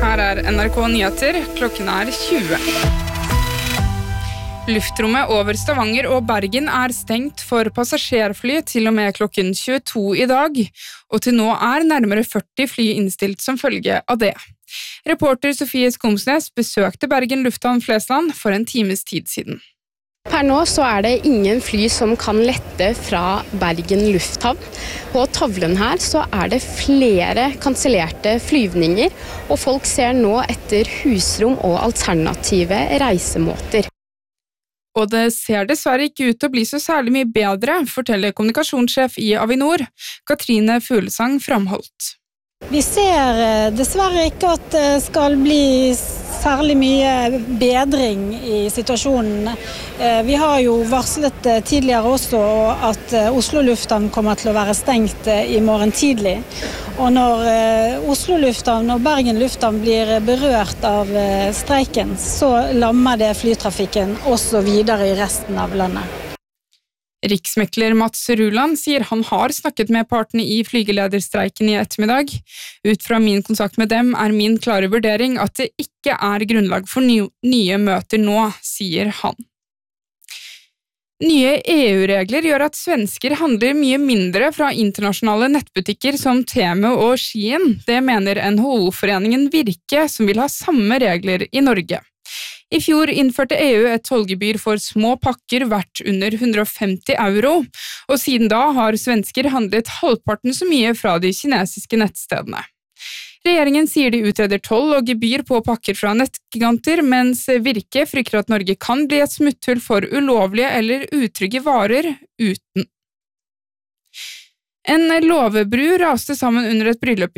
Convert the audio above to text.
her NRK Nyheter, klokken 20. Luftrommet over Stavanger og Bergen stengt for passasjerfly til og med klokken 22 i dag, og til nå nærmere 40 fly innstilt som følge av det. Reporter Sofie Skomsnes besøkte Bergen Lufthavn Flesland for en times tid siden. Per nå så det ingen fly som kan lette fra Bergen Lufthavn. På tavlen her så det flere kansellerte flyvninger, og folk ser nå etter husrom og alternative reisemåter. Og det ser dessverre ikke ut til å bli så særlig mye bedre, forteller kommunikasjonssjef i Avinor, Katrine Fuglesang Framholdt. Vi ser dessverre ikke at det skal bli særlig mye bedring i situasjonen. Vi har jo varslet tidligere også at Oslo Lufthavn kommer til å være stengt i morgen tidlig. Og når Oslo Lufthavn og Bergen Lufthavn blir berørt av streiken, så lammer det flytrafikken også videre i resten av landet. Riksmekler Mats Ruland sier han har snakket med partene i flygelederstreiken i ettermiddag. Ut fra min kontakt med dem min klare vurdering at det ikke grunnlag for nye møter nå, sier han. Nye EU-regler gjør at svensker handler mye mindre fra internasjonale nettbutikker som Temu og Shein. Det mener NHO-foreningen Virke, som vil ha samme regler i Norge. I fjor innførte EU et tollgebyr for små pakker verdt under 150 €, og siden da har svensker handlet halvparten så mye fra de kinesiske nettstedene. Regjeringen sier de utreder toll og gebyr på pakker fra nettgiganter, mens Virke frykter at Norge kan bli et smutthull for ulovlige eller utrygge varer uten. En låvebru raste sammen under et bryllup